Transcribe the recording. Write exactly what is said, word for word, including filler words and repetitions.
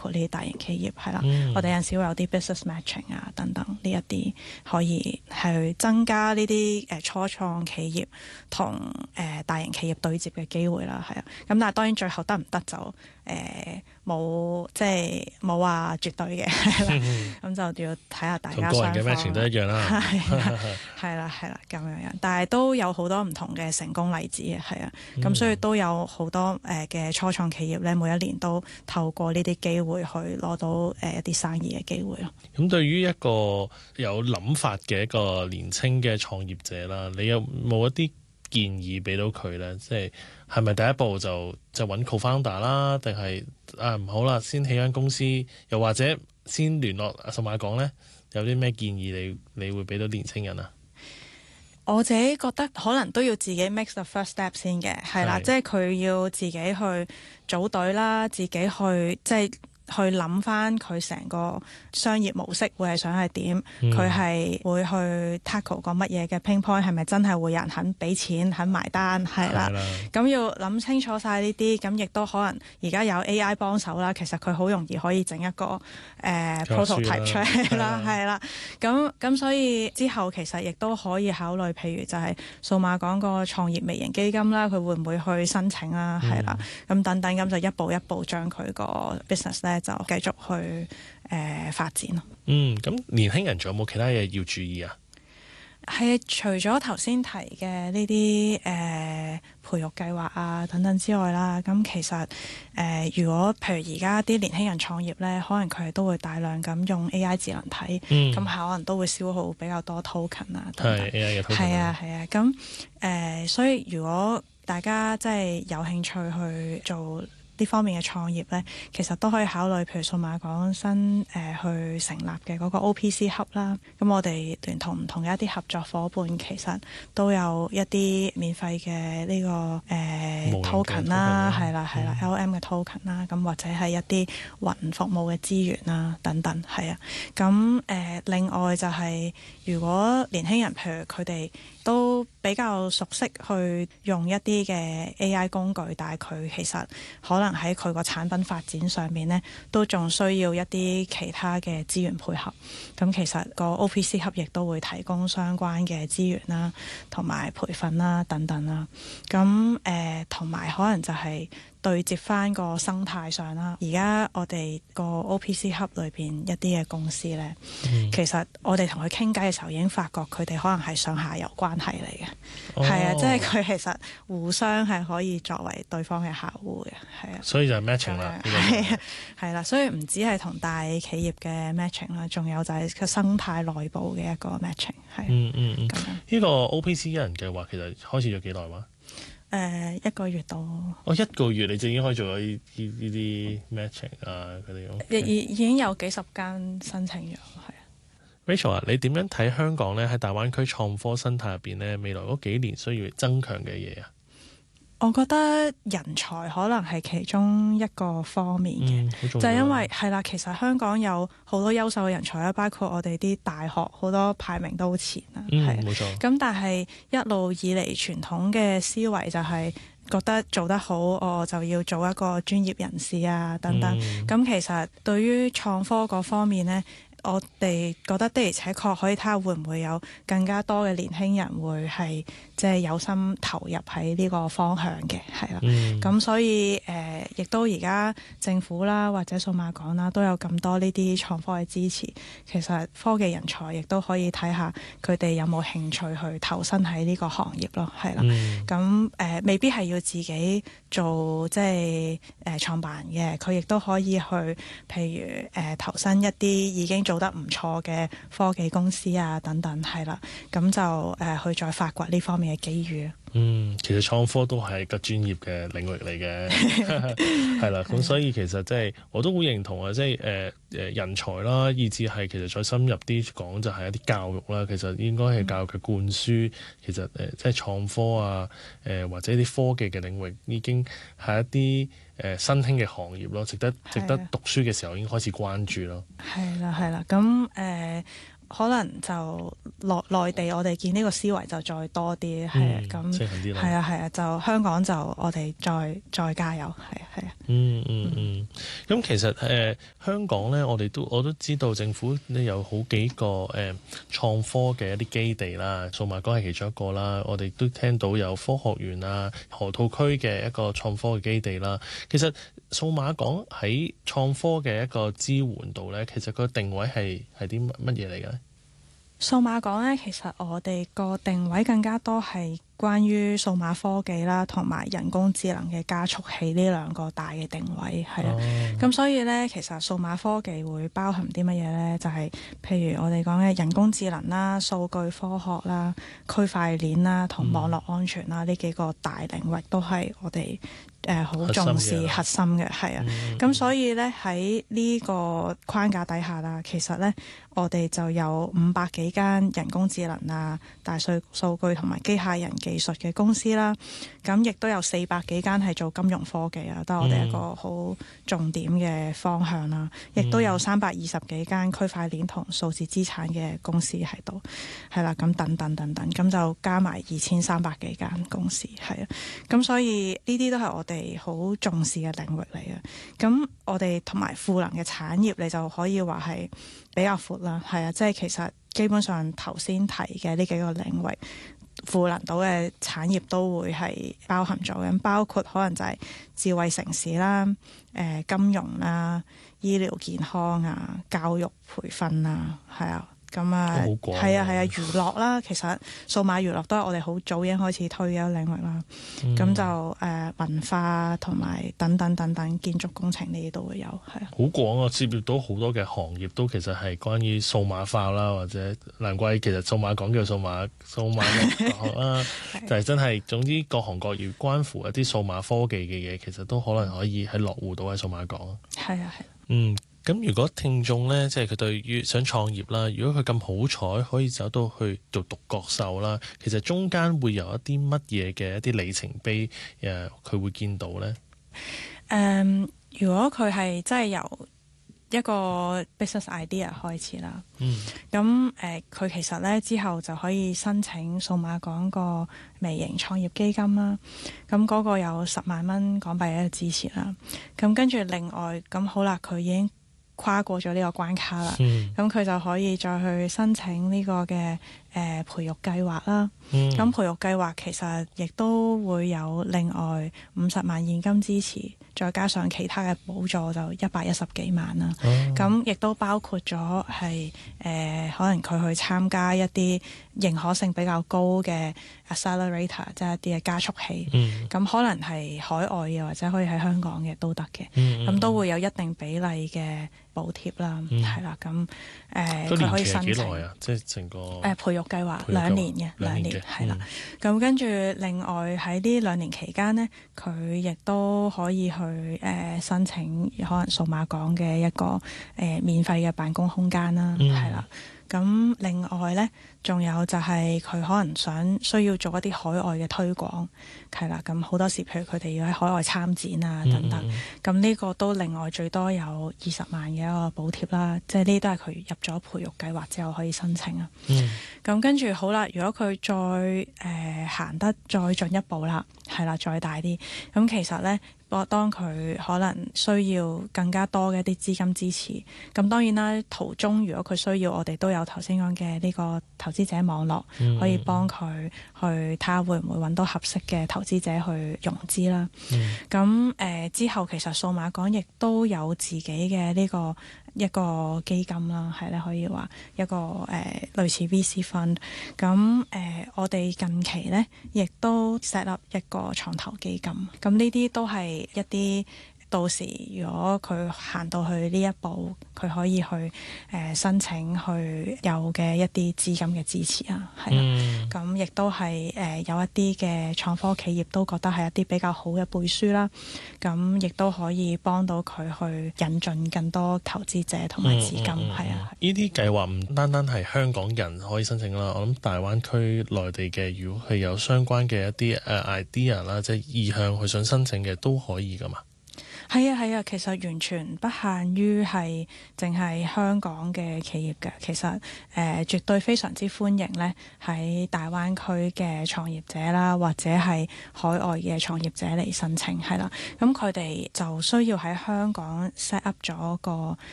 括呢啲大型企業係啦。 嗯、 我哋有陣時會有啲 business matching 啊等等呢一啲，可以去增加呢啲誒初創企業同誒、呃、大型企業對接嘅機會啦，係啊。咁但係當然最後得唔得就誒冇即係冇話絕對嘅，係啦。咁、嗯、就要睇下大家同個人嘅 matching 都一樣啦， 係啦係啦係啦咁樣樣，但係都有好多唔同嘅成功例子嘅，係啊。咁、嗯、所以都有好多誒嘅初創企業咧，每一年都透過呢啲機會去攞到誒一啲生意嘅機會咯。 咁對於一個有諗法嘅一個年輕嘅創業者啦，你有冇一啲建議俾到佢咧？即係係咪第一步就就揾 co-founder 啦，定係啊唔好啦，先起間公司，又或者先聯絡數碼港咧？有啲咩建議你你會俾到年輕人啊？ 我自己覺得可能都要自己 make the first step 先嘅，係啦，即係佢要自己去組隊啦，自己去即係去諗翻佢成個商業模式會係想係點，佢係、嗯、會去 tackle 個乜嘢嘅 pain point， 係咪真係會有人肯俾錢肯埋單，係啦，咁要諗清楚晒呢啲，咁亦都可能而家有 A I 幫手啦，其實佢好容易可以整一個誒、呃、prototype 出嚟啦，係啦，咁咁所以之後其實亦都可以考慮，譬如就係數碼港個創業微型基金啦，佢會唔會去申請啦，係啦，咁、嗯、等等，咁就一步一步將佢個 business 咧就繼續去誒、呃、發展咯。嗯， 咁年輕人仲有冇其他嘢要注意啊？ 係除咗頭先提嘅呢啲誒培育計劃啊等等之外啦，咁其實誒、呃、如果譬如而家啲年輕人創業咧，可能佢哋都會大量咁用 A I 智能體，咁、嗯、可能都會消耗比較多 token 啊等等。係 A I 嘅 token。係啊係啊，咁誒、呃、所以如果大家即係有興趣去做呢方面嘅創業咧，其實都可以考慮，譬如數碼港新誒、呃、去成立嘅嗰個 O P C Hub 啦。咁我哋聯同唔同嘅一啲合作夥伴，其實都有一啲免費嘅呢、這個誒、呃、token 啦，係啦係啦 L M 嘅 token 啦，咁或者係一啲雲服務嘅資源啦等等，係啊。咁誒、呃、另外就係、是、如果年輕人譬如佢哋都比較熟悉去用一啲嘅 A I 工具，但係佢其實可能喺佢個產品發展上面呢，都仲需要一啲其他嘅資源配合。咁其實個 O P C Hub 亦都會提供相關嘅資源啦，同埋培訓啦等等啦。咁誒同埋可能就係對接翻個生態上啦。而家我哋個 O P C Hub 裏邊一啲嘅公司呢，嗯、其實我哋同佢傾偈嘅時候已經發覺佢哋可能係上下游關係嚟嘅，係啊、哦，即係佢其實互相係可以作為對方嘅客戶嘅，係啊。所以就係 matching 啦，係啊，係啦，所以唔止係同大企業嘅 matching 啦，仲有就係個生態內部嘅一個 matching， 係。嗯嗯嗯。咁樣呢個 O P C 一人計劃其實開始咗幾耐話？ 誒、呃、一個月到。 哦，一個月你就已經可以做咗呢呢呢啲 matching 啊，佢哋已已已經有幾十間申請咗，係啊。 Rachel 啊，你點樣睇香港咧喺大灣區創科生態入邊咧，未來嗰幾年需要增強嘅嘢啊？ 我覺得人才可能係其中一個方面嘅，嗯、就係因為係啦，其實香港有好多優秀嘅人才啦，包括我哋啲大學好多排名都好前啦，係冇錯。咁但係一路以嚟傳統嘅思維就係覺得做得好，我就要做一個專業人士啊等等。咁、嗯、其實對於創科嗰方面呢，我哋覺得的而且確可以睇下會唔會有更加多嘅年輕人會係即係有心投入喺呢個方向嘅，係啦。咁、嗯、所以誒、呃，亦都而家政府啦或者數碼港啦都有咁多呢啲創科嘅支持。其實科技人才亦都可以睇下佢哋有冇興趣去投身喺呢個行業咯，係啦。咁誒、嗯呃，未必係要自己做即係誒創辦嘅，佢亦都可以去譬如誒、呃、投身一啲已經做做得唔錯嘅科技公司啊，等等係啦，咁就誒、呃、去再發掘呢方面嘅機遇。 嗯，其實創科都係一個專業嘅領域嚟嘅，係啦，咁所以其實即係我都好認同啊，即係誒誒人才啦，以至係其實再深入啲講就係一啲教育啦，其實應該係教育嘅灌輸，嗯、其實誒、呃、即係創科啊，誒、呃、或者啲科技嘅領域已經係一啲誒、呃、新興嘅行業咯，值得值得讀書嘅時候已經開始關注咯。 係啦係啦，咁誒、呃、 可能就內內地我哋見呢個思維就再多啲，係啊咁，係啊係啊，就香港就我哋再再加油，係啊係啊。 嗯嗯嗯，咁、嗯、其實誒、呃、香港咧，我哋都我都知道政府咧有好幾個誒、呃、創科嘅一啲基地啦，數碼港係其中一個啦。我哋都聽到有科學園啊、河套區嘅一個創科嘅基地啦。其實數碼港喺創科嘅一個支援度咧，其實個定位係係啲乜嘢嚟嘅咧？ 數碼港咧，其實我哋個定位更加多係關於數碼科技啦，同埋人工智能嘅加速器呢兩個大嘅定位係啊。咁、哦、所以咧，其實數碼科技會包含啲乜嘢咧？就係、是、譬如我哋講嘅人工智能啦、數據科學啦、區塊鏈啦同網絡安全啦，呢、嗯、幾個大領域都係我哋誒好重視核心嘅，係啊。咁、嗯、所以咧，喺呢個框架底下啦，其實咧我哋就有五百幾間人工智能啊、大數數據同埋機械人技術嘅公司啦，咁亦都有四百幾間係做金融科技啊，都係我哋一個好重點嘅方向啦。亦、嗯、都有三百二十幾間區塊鏈同數字資產嘅公司喺度，係啦，咁等等等等，咁就加埋二千三百幾間公司，係啊。咁所以呢啲都係我哋好重視嘅領域嚟嘅。咁我哋同埋賦能嘅產業，你就可以話係比較闊啦，係啊，即係其實基本上頭先提嘅呢幾個領域，賦能到嘅產業都會係包含咗嘅，包括可能就係智慧城市啦、誒、呃、金融啦、醫療健康啊、教育培訓啊，係啊。咁啊，係啊係啊，娛樂啦，其實數碼娛樂都係我哋好早已經開始推嘅一個領域啦。咁、嗯、就誒、呃、文化同埋等等等等建築工程呢啲都會有，係啊。好廣啊，涉獵到好多嘅行業都其實係關於數碼化啦，或者難怪其實數碼港叫數碼數碼學啦，就係真係總之各行各業關乎一啲數碼科技嘅嘢，其實都可能可以喺落戶到喺數碼港。 係啊係。 嗯。咁如果聽眾呢，即係佢對於想創業啦，如果佢咁好彩可以走到去做獨角獸啦，其實中間會有一啲乜嘢嘅一啲里程碑誒，佢會見到呢？ 誒、嗯，如果佢係真係由一個 business idea 開始啦，嗯，咁誒，佢、呃、其實呢之後就可以申請數碼港個微型創業基金啦，咁嗰個有十萬蚊港幣嘅支持啦，咁跟住另外咁好啦，佢已經跨過咗呢個關卡啦，咁、嗯、佢就可以再去申請呢個嘅誒、呃、培育計劃啦。咁、嗯、培育計劃其實亦都會有另外五十萬現金支持，再加上其他嘅補助就一百一十幾萬啦。咁亦、哦、都包括咗係誒可能佢去參加一啲認可性比較高嘅 accelerator， 即係一啲嘅加速器。咁、嗯、可能係海外嘅或者可以喺香港嘅都得嘅。咁、嗯、都會有一定比例嘅補貼啦，係啦、嗯，咁誒佢可以申請幾耐啊？即係成個誒、呃、培育計劃兩年嘅，兩年係啦。咁、嗯、跟住另外喺呢兩年期間呢，佢亦都可以去誒、呃、申請可能數碼港嘅一個誒、呃、免費嘅辦公空間啦，係啦、嗯。咁另外呢，仲有就係佢可能想需要做一啲海外嘅推廣，係啦。咁好多時，譬如佢哋要喺海外參展啊等等，咁呢、嗯、個都另外最多有二十萬嘅一個補貼啦。即係呢啲都係佢入咗培育計劃之後可以申請啊。咁、嗯、跟住好啦，如果佢再誒、呃、行得再進一步啦，係啦，再大啲，咁其實呢。當佢可能需要更加多嘅一啲資金支持，咁當然啦，途中如果佢需要，我哋都有頭先講嘅呢個投資者網絡，嗯、可以幫佢去睇下會唔會揾到合適嘅投資者去融資啦。咁誒、嗯呃、之後其實數碼港亦都有自己嘅呢、這個一個基金啦，係咧可以話一個誒、呃、類似 V C fund。咁誒、呃、我哋近期咧亦都 set up 一個創投基金。咁呢啲都係一啲到時如果佢行到去呢一步，佢可以去誒、呃、申請去有嘅一啲資金嘅支持啊，係啦。咁亦、嗯、都係誒、呃、有一啲嘅創科企業都覺得係一啲比較好嘅背書啦。咁亦都可以幫到佢去引進更多投資者同埋資金，係啊。 呢啲計劃唔單單係香港人可以申請啦，我諗大灣區內地嘅，如果係有相關嘅一啲誒 idea 啦，即係意向去想申請嘅都可以噶嘛。 係啊係啊，其實完全不限於係淨係香港嘅企業嘅，其實誒、呃、絕對非常之歡迎咧喺大灣區嘅創業者啦，或者係海外嘅創業者嚟申請，係啦，咁佢哋就需要喺香港 set up 咗個